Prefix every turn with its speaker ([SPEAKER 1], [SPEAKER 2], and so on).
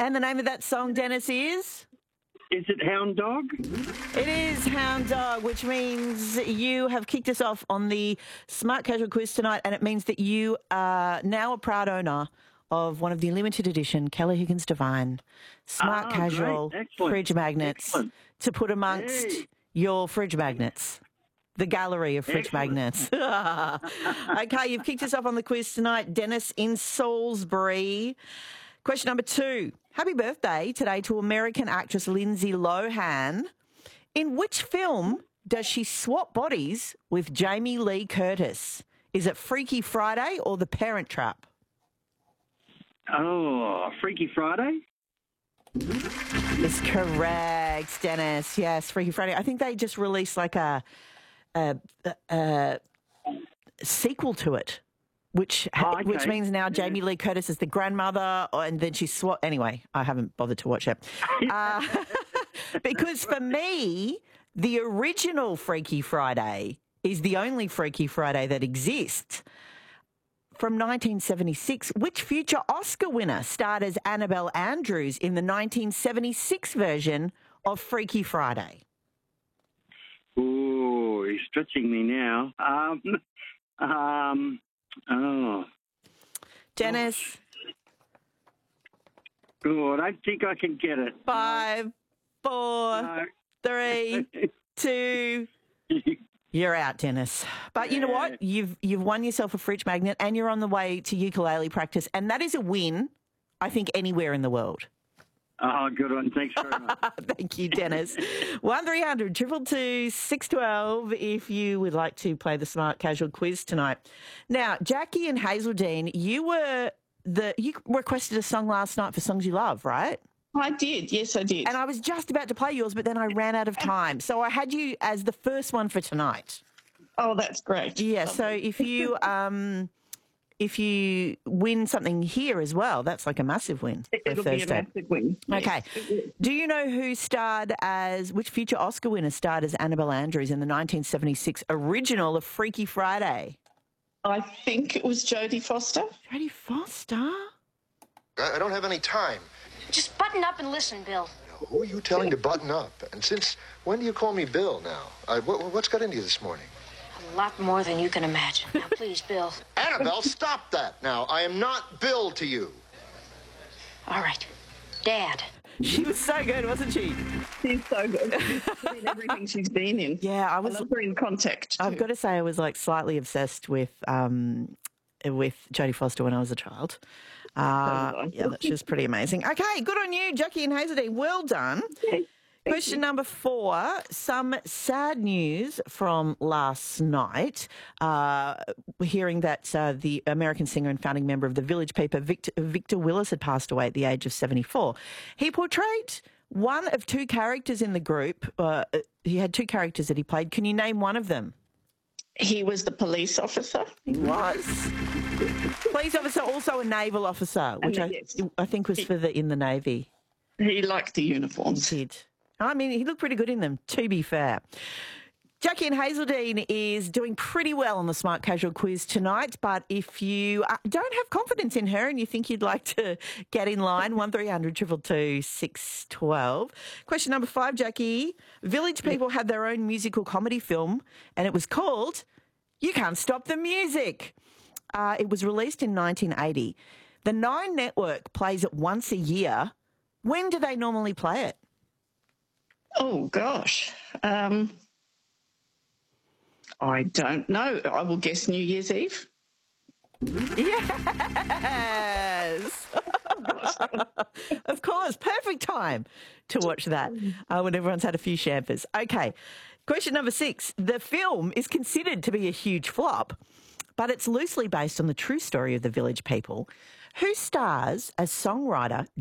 [SPEAKER 1] And the name of that song, Dennis, is?
[SPEAKER 2] Is it Hound Dog?
[SPEAKER 1] It is Hound Dog, which means you have kicked us off on the Smart Casual quiz tonight, and it means that you are now a proud owner of one of the limited edition Keller Higgins Divine Smart Casual fridge magnets to put amongst your fridge magnets. The gallery of fridge magnets. Okay, you've kicked us off on the quiz tonight, Dennis in Salisbury. Question number 2. Happy birthday today to American actress Lindsay Lohan. In which film does she swap bodies with Jamie Lee Curtis? Is it Freaky Friday or The Parent Trap?
[SPEAKER 2] Oh, Freaky Friday?
[SPEAKER 1] It's correct, Dennis. Yes, Freaky Friday. I think they just released like a sequel to it, which means now Jamie Lee Curtis is the grandmother, and then she swapped. Anyway, I haven't bothered to watch it. Because for me, the original Freaky Friday is the only Freaky Friday that exists. From 1976, which future Oscar winner starred as Annabelle Andrews in the 1976 version of Freaky Friday?
[SPEAKER 2] Ooh, he's stretching me now.
[SPEAKER 1] Dennis.
[SPEAKER 2] Oh, I don't think I can get it.
[SPEAKER 1] 5, 4, 3, 2. You're out, Dennis. But you know what? You've won yourself a fridge magnet and you're on the way to ukulele practice, and that is a win, I think, anywhere in the world.
[SPEAKER 2] Oh, good one. Thanks very much.
[SPEAKER 1] Thank you, Dennis. 1300 222 612 if you would like to play the Smart Casual quiz tonight. Now, Jackie and Hazeldean, you requested a song last night for Songs You Love, right?
[SPEAKER 3] I did. Yes, I did.
[SPEAKER 1] And I was just about to play yours, but then I ran out of time. So I had you as the first one for tonight.
[SPEAKER 3] Oh, that's great.
[SPEAKER 1] Yeah, so if you win something here as well, that's like a massive win.
[SPEAKER 3] It'll be a massive win.
[SPEAKER 1] Okay.
[SPEAKER 3] Yes.
[SPEAKER 1] Do you know which future Oscar winner starred as Annabelle Andrews in the 1976 original of Freaky Friday?
[SPEAKER 3] I think it was Jodie Foster.
[SPEAKER 1] Jodie Foster?
[SPEAKER 4] I don't have any time.
[SPEAKER 5] Just button up and listen, Bill.
[SPEAKER 4] Who are you telling to button up? And since when do you call me Bill now? What's got into you this morning?
[SPEAKER 5] A lot more than you can imagine. Now, please, Bill.
[SPEAKER 4] Annabelle, stop that now. I am not Bill to you.
[SPEAKER 5] All right. Dad.
[SPEAKER 1] She was so good, wasn't she?
[SPEAKER 3] She's so good. She's in everything she's been in.
[SPEAKER 1] Yeah, I
[SPEAKER 3] love her in Contact, too.
[SPEAKER 1] I've got to say I was like slightly obsessed with Jodie Foster when I was a child. Yeah, that's just pretty amazing. Okay, good on you, Jackie and Hazeldean. Well done.
[SPEAKER 3] Okay.
[SPEAKER 1] Question number 4, some sad news from last night. Hearing that the American singer and founding member of the Village People, Victor Willis, had passed away at the age of 74. He portrayed one of 2 characters in the group. He had 2 characters that he played. Can you name one of them?
[SPEAKER 3] He was the police officer.
[SPEAKER 1] He was. Police officer, also a naval officer, which I think was in the Navy.
[SPEAKER 3] He liked the uniforms.
[SPEAKER 1] He did. I mean, he looked pretty good in them, to be fair. Jackie and Hazeldean is doing pretty well on the Smart Casual quiz tonight, but if you don't have confidence in her and you think you'd like to get in line, 1300 222 612. Question number 5, Jackie. Village People had their own musical comedy film, and it was called You Can't Stop the Music. It was released in 1980. The Nine Network plays it once a year. When do they normally play it?
[SPEAKER 3] Oh, gosh. I don't know. I will guess New Year's Eve.
[SPEAKER 1] Yes. Of course. Perfect time to watch that when everyone's had a few champers. Okay. Question number 6. The film is considered to be a huge flop, but it's loosely based on the true story of the Village People. Who stars as songwriter